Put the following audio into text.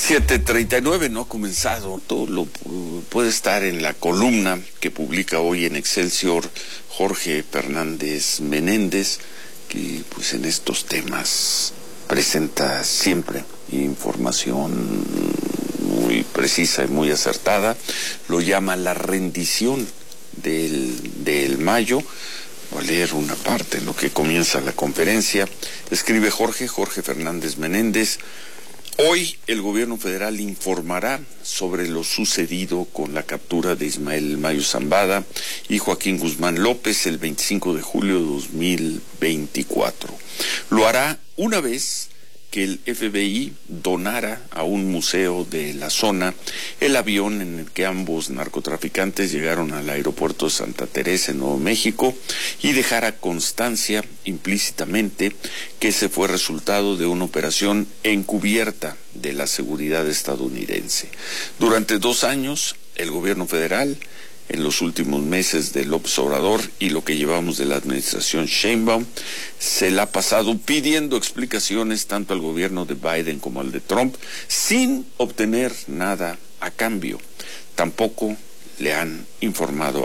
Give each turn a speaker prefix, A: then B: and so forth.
A: 7:39, no ha comenzado. Todo lo puede estar en la columna que publica hoy en Excelsior Jorge Fernández Menéndez, que pues en estos temas presenta siempre información muy precisa y muy acertada. Lo llama la rendición del Mayo. Voy a leer una parte en lo que comienza la conferencia. Escribe Jorge Fernández Menéndez. Hoy el gobierno federal informará sobre lo sucedido con la captura de Ismael Mayo Zambada y Joaquín Guzmán López el 25 de julio de 2024. Lo hará una vez que el FBI donara a un museo de la zona el avión en el que ambos narcotraficantes llegaron al aeropuerto de Santa Teresa en Nuevo México y dejara constancia implícitamente que ese fue resultado de una operación encubierta de la seguridad estadounidense. Durante 2 años, el gobierno federal, en los últimos meses de López Obrador y lo que llevamos de la administración Sheinbaum, se la ha pasado pidiendo explicaciones tanto al gobierno de Biden como al de Trump, sin obtener nada a cambio. Tampoco le han informado